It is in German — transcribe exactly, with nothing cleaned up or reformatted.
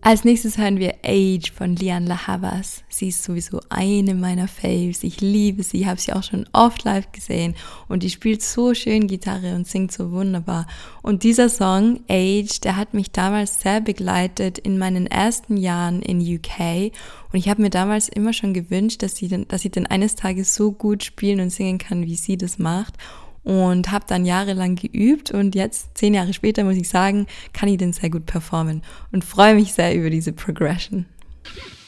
Als nächstes hören wir Age von Lianne La Havas. Sie ist sowieso eine meiner Faves. Ich liebe sie, habe sie auch schon oft live gesehen und die spielt so schön Gitarre und singt so wunderbar. Und dieser Song, Age, der hat mich damals sehr begleitet in meinen ersten Jahren in U K und ich habe mir damals immer schon gewünscht, dass sie denn, dass ich denn eines Tages so gut spielen und singen kann, wie sie das macht. Und habe dann jahrelang geübt und jetzt, zehn Jahre später, muss ich sagen, kann ich den sehr gut performen und freue mich sehr über diese Progression.